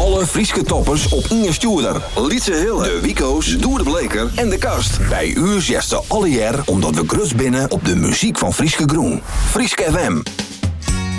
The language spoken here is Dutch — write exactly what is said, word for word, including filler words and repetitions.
Alle Frieske toppers op Inge Stuurder, Lietse Hille, de Wico's, Doer de Bleker en de Kast. Bij u zesde alle jaar omdat we grut binnen op de muziek van Frieske Groen. Frieske F M.